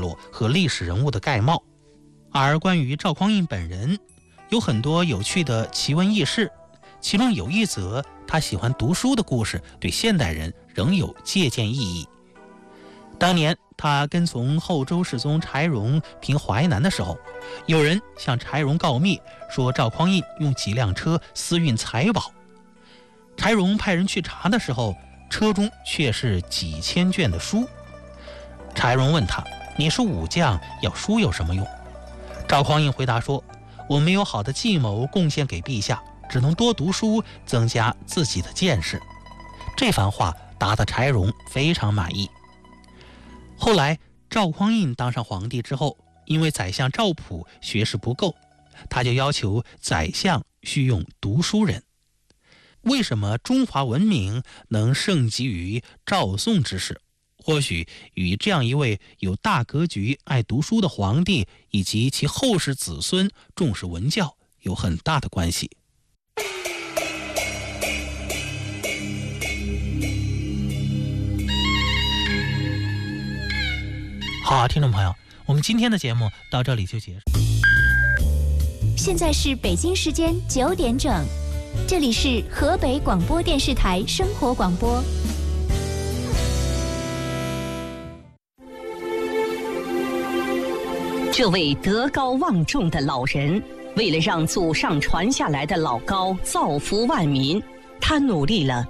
作和历史人物的概貌。而关于赵匡胤本人，有很多有趣的奇闻异事，其中有一则他喜欢读书的故事，对现代人仍有借鉴意义。当年他跟从后周世宗柴荣平淮南的时候，有人向柴荣告密，说赵匡胤用几辆车私运财宝。柴荣派人去查的时候，车中却是几千卷的书。柴荣问他：“你是武将，要书有什么用？”赵匡胤回答说：“我没有好的计谋贡献给陛下，只能多读书，增加自己的见识。”这番话答得柴荣非常满意。后来赵匡胤当上皇帝之后，因为宰相赵普学识不够，他就要求宰相需用读书人。为什么中华文明能盛极于赵宋之时？或许与这样一位有大格局、爱读书的皇帝以及其后世子孙重视文教有很大的关系。好，听众朋友，我们今天的节目到这里就结束。 现在是北京时间9点整，这里是河北广播电视台生活广播。 这位德高望重的老人，为了让祖上传下来的老高造福万民，他努力了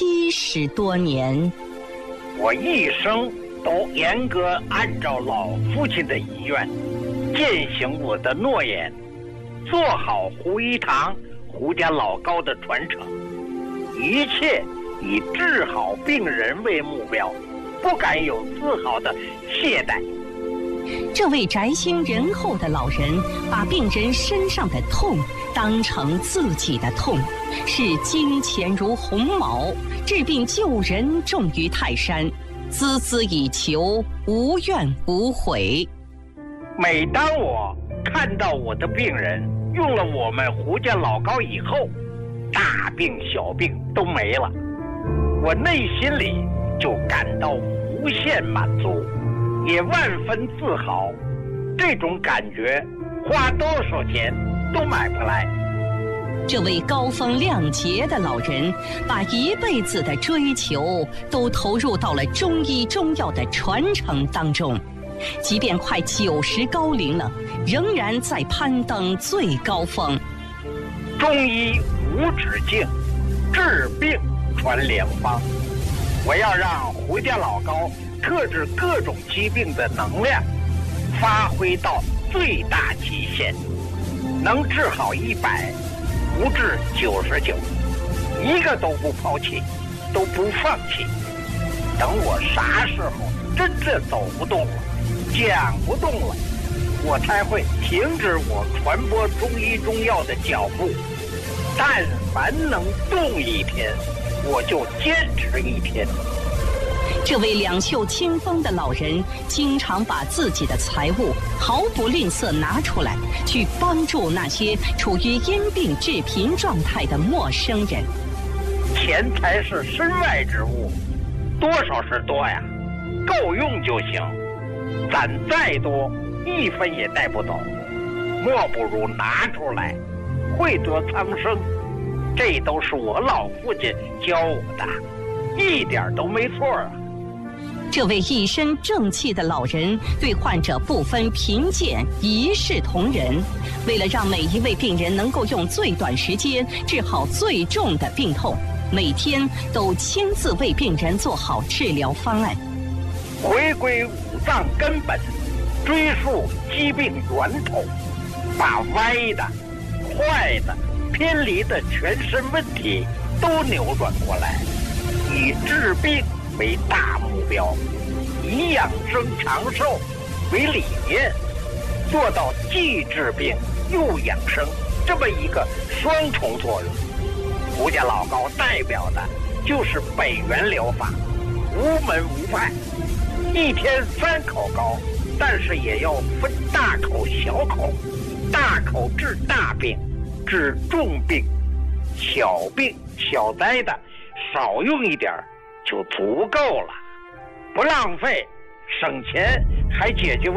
70多年。 我一生都严格按照老父亲的遗愿，践行我的诺言，做好胡一堂、胡家老高的传承，一切以治好病人为目标，不敢有丝毫的懈怠。 这位宅心仁厚的老人，把病人身上的痛当成自己的痛，视金钱如鸿毛，治病救人重于泰山，孜孜以求，无怨无悔。 每当我看到我的病人用了我们胡家老高以后，大病小病都没了，我内心里就感到无限满足，也万分自豪。这种感觉花多少钱都买不来。 这位高风亮节的老人，把一辈子的追求都投入到了中医中药的传承当中，即便快90高龄了，仍然在攀登最高峰。 中医无止境，治病传良方。我要让胡家老高克制各种疾病的能量发挥到最大极限，能治好100，不治99，一个都不抛弃，都不放弃。等我啥时候真正走不动了，讲不动了，我才会停止我传播中医中药的脚步。但凡能动一天，我就坚持一天。 这位两袖清风的老人，经常把自己的财物毫不吝啬拿出来，去帮助那些处于因病致贫状态的陌生人。 钱财是身外之物，多少是多呀，够用就行。攒再多，1分也带不走，莫不如拿出来，惠泽苍生。这都是我老父亲教我的，一点都没错啊。 这位一身正气的老人，对患者不分贫贱，一视同仁。为了让每一位病人能够用最短时间治好最重的病痛，每天都亲自为病人做好治疗方案。 回归五脏根本，追溯疾病源头，把歪的、坏的、偏离的全身问题都扭转过来，以治病为大目标，以养生长寿为理念，做到既治病又养生这么一个双重作用。胡家老高代表的就是北元疗法，无门无派，一天3口高，但是也要分大口小口，大口治大病，治重病，小病小灾的少用一点就足够了，不浪费，省钱，还解决